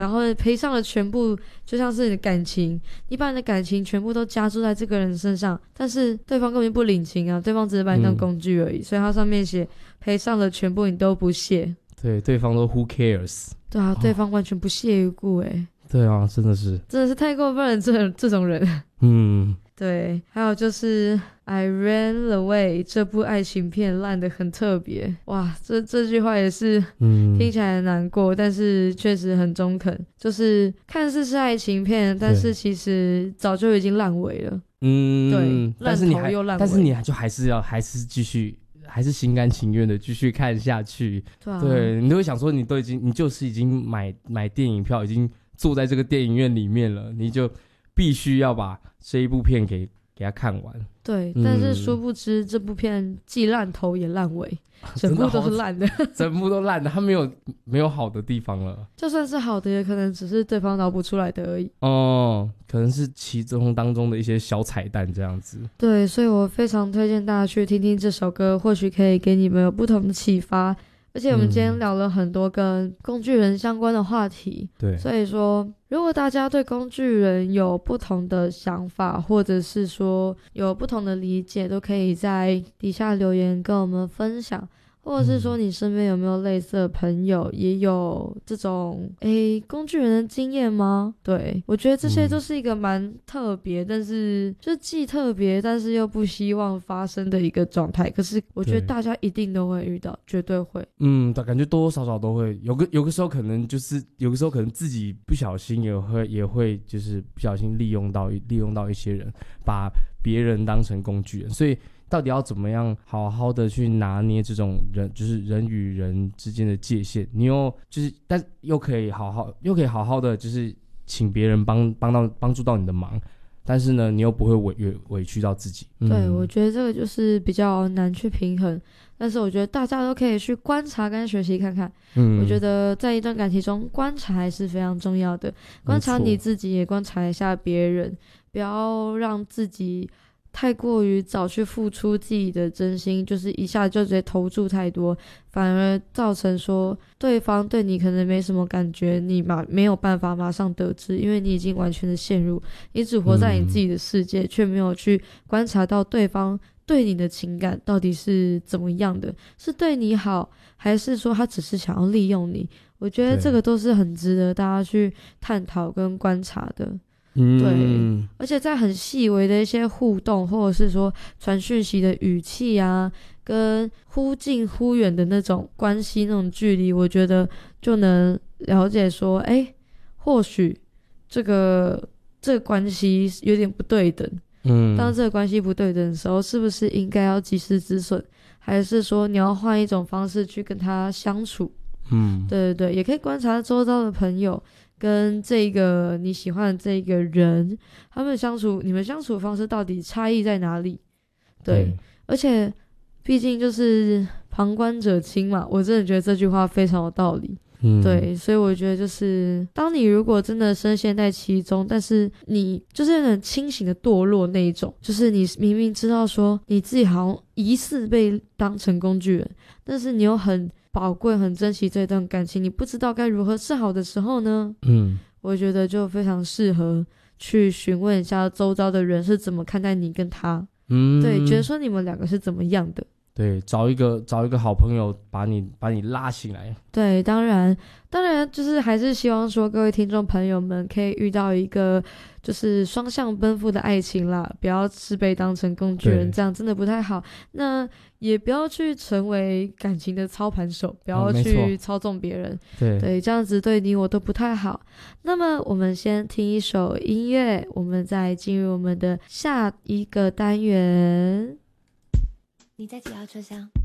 然后赔上了全部，就像是你的感情，你把你的感情全部都加注在这个人身上，但是对方根本不领情啊，对方只是把你当工具而已，所以它上面写赔上了全部你都不屑， 对，对方都 who cares。 对啊，对方完全不屑一顾对啊，真的是太过分了，这种人。对，还有就是I Ran Away 这部爱情片烂得很特别，哇，这句话也是听起来很难过，但是确实很中肯，就是看似是爱情片，但是其实早就已经烂尾了。对，烂头又烂尾， 但是你就还是继续，还是心甘情愿的继续看下去。 对啊， 对，你都会想说你就是已经买电影票，已经坐在这个电影院里面了，你就必须要把这一部片给它看完。 对，但是殊不知这部片既烂头也烂尾，整部都是烂的， 整部都烂的，它没有好的地方了。 就算是好的，也可能只是对方脑补出来的而已。 可能是其中当中的一些小彩蛋这样子。 对，所以我非常推荐大家去听听这首歌，或许可以给你们有不同的启发。而且我们今天聊了很多跟工具人相关的话题， 对， 所以说如果大家对工具人有不同的想法，或者是说有不同的理解，都可以在底下留言跟我们分享，或者是说你身边有没有类似的朋友也有这种工具人的经验吗？对，我觉得这些都是一个蛮特别，但是就既特别但是又不希望发生的一个状态，可是我觉得大家一定都会遇到，绝对会。 感觉多多少少都会有个时候可能自己不小心也会就是不小心利用到一些人，把别人当成工具人，所以到底要怎么样好好的去拿捏这种就是人与人之间的界限，你但又可以好好的就是请别人帮助到你的忙，但是呢你又不会委屈到自己。 对，我觉得这个就是比较难去平衡，但是我觉得大家都可以去观察跟学习看看。我觉得在一段感情中观察还是非常重要的，观察你自己也观察一下别人，不要让自己太过于早去付出自己的真心，就是一下就直接投注太多，反而造成说对方对你可能没什么感觉，你没有办法马上得知，因为你已经完全的陷入，你只活在你自己的世界，却没有去观察到对方对你的情感到底是怎么样的，是对你好，还是说他只是想要利用你。我觉得这个都是很值得大家去探讨跟观察的。对，而且在很细微的一些互动，或者是说传讯息的语气啊，跟忽近忽远的那种关系，那种距离，我觉得就能了解说，或许这个关系有点不对等。当这个关系不对等的时候，是不是应该要及时止损，还是说你要换一种方式去跟他相处？对对对，也可以观察周遭的朋友跟这个你喜欢的这个人，你们相处的方式到底差异在哪里？对，而且毕竟就是旁观者清嘛，我真的觉得这句话非常有道理。对，所以我觉得就是当你如果真的深陷在其中，但是你就是有点清醒的堕落那一种，就是你明明知道说你自己好像疑似被当成工具人，但是你又很宝贵很珍惜这段感情，你不知道该如何是好的时候呢，我觉得就非常适合去询问一下周遭的人是怎么看待你跟他。对，觉得说你们两个是怎么样的。 对，找一个好朋友把你拉醒来。对， 当然就是还是希望说各位听众朋友们可以遇到一个就是双向奔赴的爱情啦，不要是被当成工具人，这样真的不太好。那也不要去成为感情的操盘手，不要去操纵别人。对，这样子对你我都不太好。那么我们先听一首音乐，我们再进入我们的下一个单元。 你在几号车厢？